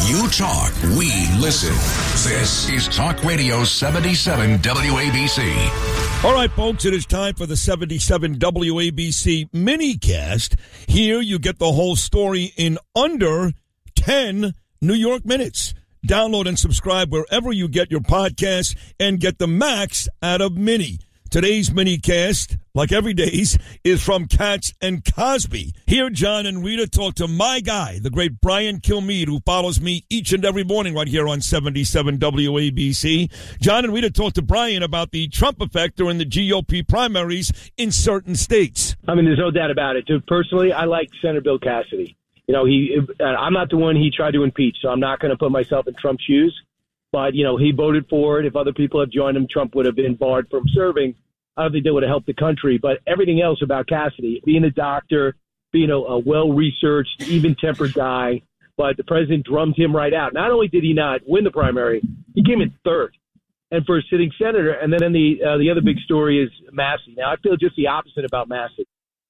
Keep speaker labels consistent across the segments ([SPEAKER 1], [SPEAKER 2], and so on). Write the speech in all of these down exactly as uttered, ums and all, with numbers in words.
[SPEAKER 1] You talk, we listen. This is Talk Radio seventy-seven W A B C.
[SPEAKER 2] All right, folks, it is time for the seventy-seven W A B C minicast. Here you get the whole story in under ten New York minutes. Download and subscribe wherever you get your podcasts and get the max out of Mini. Today's minicast, like every day's, is from Katz and Cosby. Here, John and Rita talk to my guy, the great Brian Kilmeade, who follows me each and every morning right here on seventy-seven W A B C. John and Rita talk to Brian about the Trump effect during the G O P primaries in certain states.
[SPEAKER 3] I mean, there's no doubt about it. Dude, personally, I like Senator Bill Cassidy. You know, he. Uh, I'm not the one he tried to impeach, so I'm not going to put myself in Trump's shoes. But, you know, he voted for it. If other people have joined him, Trump would have been barred from serving. I don't think that would have helped the country. But everything else about Cassidy, being a doctor, being a, a well-researched, even-tempered guy, but the president drummed him right out. Not only did he not win the primary, he came in third. And for a sitting senator, and then the uh, the other big story is Massey. Now, I feel just the opposite about Massey.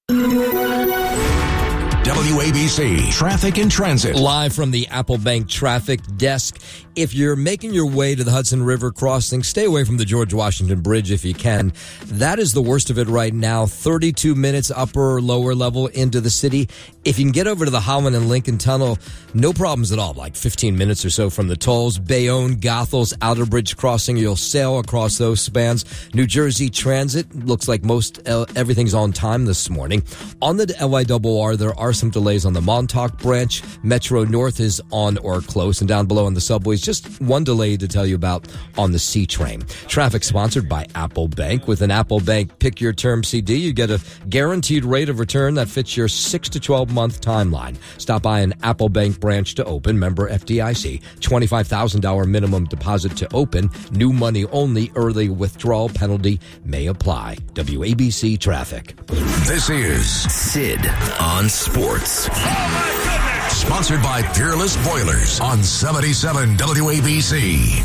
[SPEAKER 1] W A B C Traffic and Transit.
[SPEAKER 4] Live from the Apple Bank traffic desk. If you're making your way to the Hudson River crossing, stay away from the George Washington Bridge if you can. That is the worst of it right now. thirty-two minutes upper or lower level into the city. If you can get over to the Holland and Lincoln Tunnel, no problems at all. Like fifteen minutes or so from the tolls. Bayonne, Goethals, Outer Bridge crossing. You'll sail across those spans. New Jersey Transit looks like most uh, everything's on time this morning. On the L I R R, there are some delays on the Montauk branch. Metro North is on or close, and down below on the subways, just one delay to tell you about on the C train. Traffic sponsored by Apple Bank. With an Apple Bank Pick Your Term C D, you get a guaranteed rate of return that fits your six to twelve month timeline. Stop by an Apple Bank branch to open. Member F D I C. twenty-five thousand dollars minimum deposit to open. New money only. Early withdrawal penalty may apply. W A B C Traffic.
[SPEAKER 1] This is Sid on Sports. Oh, my goodness! Sponsored by Peerless Boilers on seventy-seven W A B C.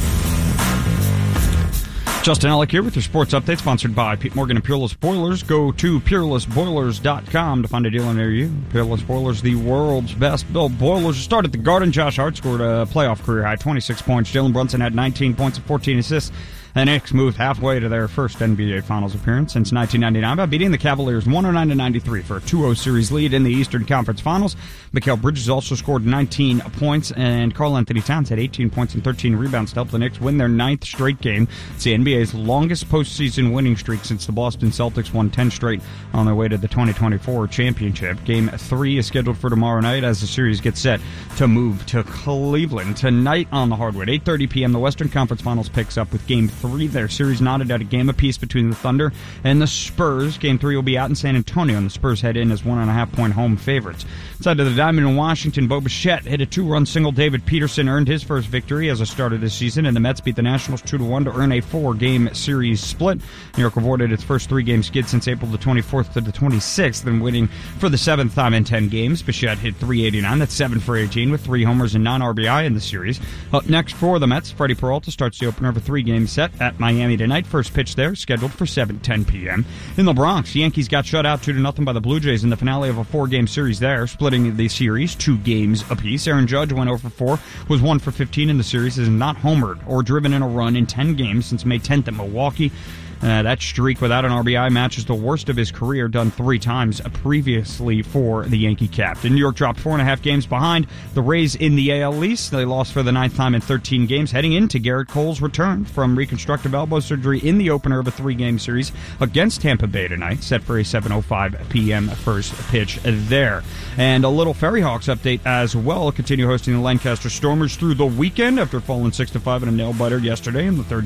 [SPEAKER 5] Justin Alec here with your sports update, sponsored by Pete Morgan and Peerless Boilers. Go to peerless boilers dot com to find a dealer near you. Peerless Boilers, the world's best built boilers. Started at the Garden. Josh Hart scored a playoff career high, twenty-six points. Jalen Brunson had nineteen points and fourteen assists. The Knicks moved halfway to their first N B A Finals appearance since nineteen ninety-nine by beating the Cavaliers one oh nine to ninety-three for a two oh series lead in the Eastern Conference Finals. Mikal Bridges also scored nineteen points, and Karl Anthony Towns had eighteen points and thirteen rebounds to help the Knicks win their ninth straight game. It's the N B A's longest postseason winning streak since the Boston Celtics won ten straight on their way to the twenty twenty-four championship. Game three is scheduled for tomorrow night as the series gets set to move to Cleveland. Tonight on the hardwood, eight thirty p.m., the Western Conference Finals picks up with Game three. Their series knotted at a game apiece between the Thunder and the Spurs. Game three will be out in San Antonio, and the Spurs head in as one and a half point home favorites. Inside of the Diamond in Washington, Bo Bichette hit a two-run single. David Peterson earned his first victory as a starter this season, and the Mets beat the Nationals two to one to earn a four-game series split. New York avoided its first three-game skid since April the twenty-fourth to the twenty-sixth, then winning for the seventh time in ten games. Bichette hit three eighty-nine. That's seven for eighteen with three homers and nine R B I in the series. Up next for the Mets, Freddie Peralta starts the opener of a three-game set at Miami tonight. First pitch there scheduled for seven ten p.m. In the Bronx, Yankees got shut out two to nothing by the Blue Jays in the finale of a four-game series there, splitting the series two games apiece. Aaron Judge went oh for four, was one for fifteen in the series, has not homered or driven in a run in ten games since May tenth at Milwaukee. Uh, that streak without an R B I matches the worst of his career, done three times previously for the Yankee captain. New York dropped four and a half games behind the Rays in the A L East. They lost for the ninth time in thirteen games, heading into Garrett Cole's return from reconstructive elbow surgery in the opener of a three-game series against Tampa Bay tonight, set for a seven oh five p.m. first pitch there. And a little Ferry Hawks update as well. Continue hosting the Lancaster Stormers through the weekend after falling six to five in a nail-biter yesterday in the third